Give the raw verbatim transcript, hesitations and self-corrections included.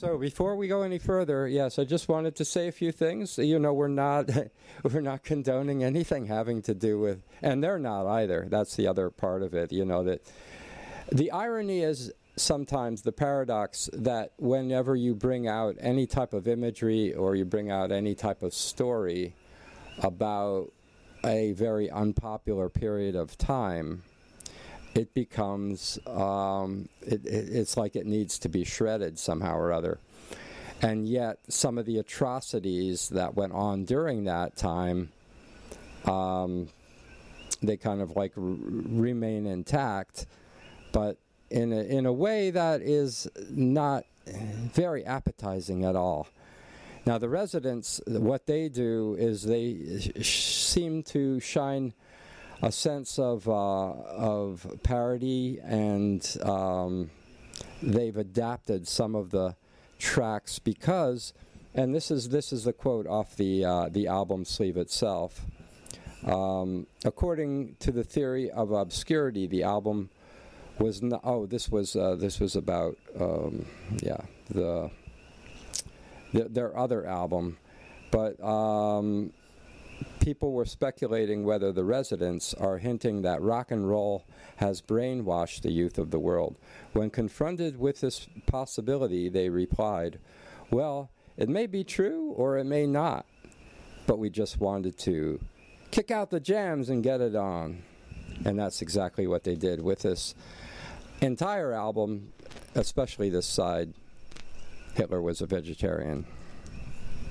So before we go any further, yes, I just wanted to say a few things. You know, we're not we're not condoning anything having to do with, and they're not either. That's the other part of it. You know, that the irony is sometimes the paradox that whenever you bring out any type of imagery or you bring out any type of story about a very unpopular period of time, it becomes, um, it, it, it's like it needs to be shredded somehow or other. And yet, some of the atrocities that went on during that time, um, they kind of like r- remain intact, but in a, in a way that is not very appetizing at all. Now, the residents, what they do is they sh- seem to shine a sense of uh, of parody, and um, they've adapted some of the tracks because, and this is this is the quote off the uh, the album sleeve itself. Um, according to the theory of obscurity, the album was no, oh this was uh, this was about um, yeah the, the their other album, but. Um, People were speculating whether the residents are hinting that rock and roll has brainwashed the youth of the world. When confronted with this possibility, they replied, well, it may be true or it may not, but we just wanted to kick out the jams and get it on. And that's exactly what they did with this entire album, especially this side. Hitler was a vegetarian.